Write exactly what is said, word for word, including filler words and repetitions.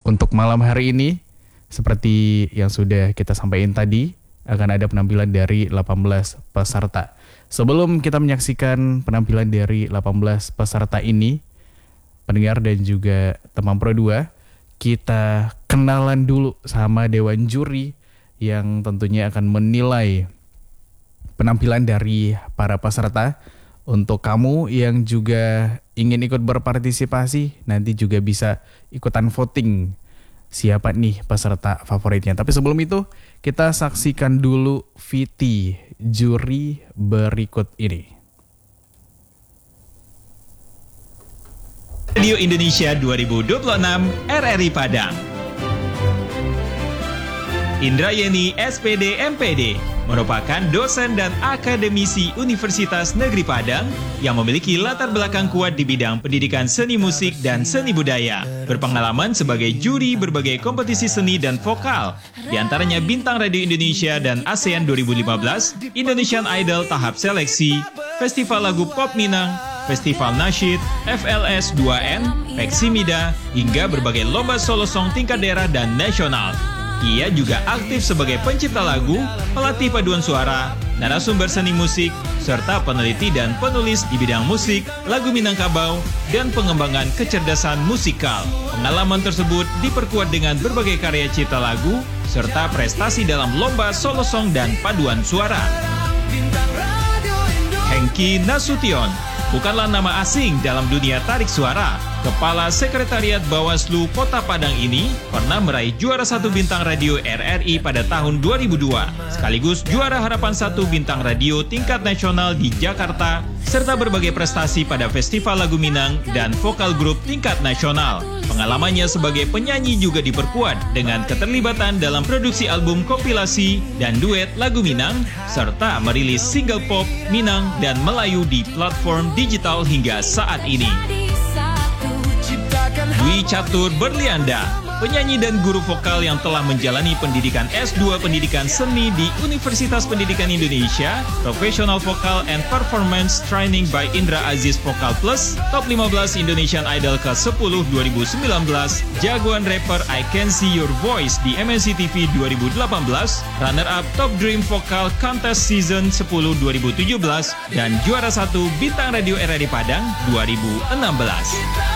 Untuk malam hari ini, seperti yang sudah kita sampaikan tadi, akan ada penampilan dari delapan belas peserta. Sebelum kita menyaksikan penampilan dari delapan belas peserta ini, pendengar dan juga teman Pro dua, kita kenalan dulu sama Dewan Juri yang tentunya akan menilai penampilan dari para peserta. Untuk kamu yang juga ingin ikut berpartisipasi, nanti juga bisa ikutan voting siapa nih peserta favoritnya. Tapi sebelum itu, kita saksikan dulu V T juri berikut ini. Radio Indonesia dua ribu dua puluh enam R R I Padang. Indrayeni S P D M P D merupakan dosen dan akademisi Universitas Negeri Padang yang memiliki latar belakang kuat di bidang pendidikan seni musik dan seni budaya. Berpengalaman sebagai juri berbagai kompetisi seni dan vokal, di antaranya Bintang Radio Indonesia dan ASEAN dua ribu lima belas, Indonesian Idol tahap seleksi, Festival Lagu Pop Minang, Festival Nasyid, F L S dua N, Peksimida, hingga berbagai lomba solo song tingkat daerah dan nasional. Ia juga aktif sebagai pencipta lagu, pelatih paduan suara, narasumber seni musik, serta peneliti dan penulis di bidang musik, lagu Minangkabau, dan pengembangan kecerdasan musikal. Pengalaman tersebut diperkuat dengan berbagai karya cipta lagu, serta prestasi dalam lomba solo song dan paduan suara. Hengky Nasution bukanlah nama asing dalam dunia tarik suara. Kepala Sekretariat Bawaslu Kota Padang ini pernah meraih juara satu bintang radio R R I pada tahun dua ribu dua, sekaligus juara harapan satu bintang radio tingkat nasional di Jakarta, serta berbagai prestasi pada Festival Lagu Minang dan vokal grup tingkat nasional. Pengalamannya sebagai penyanyi juga diperkuat dengan keterlibatan dalam produksi album kompilasi dan duet lagu Minang, serta merilis single pop, Minang, dan Melayu di platform digital hingga saat ini. Dwi Catur Berlianda, penyanyi dan guru vokal yang telah menjalani pendidikan S dua Pendidikan Seni di Universitas Pendidikan Indonesia, Professional Vocal and Performance Training by Indra Aziz Vocal Plus, Top lima belas Indonesian Idol ke sepuluh dua ribu sembilan belas, jagoan rapper I Can See Your Voice di M N C T V dua ribu delapan belas, runner-up Top Dream Vocal Contest Season sepuluh dua ribu tujuh belas, dan juara satu Bintang Radio R R I Padang dua ribu enam belas.